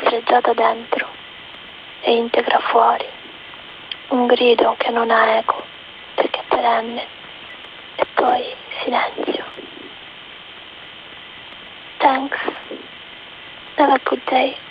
sfregiata dentro e integra fuori, un grido che non ha eco perché è perenne, e poi silenzio. Thanks. Have a good day.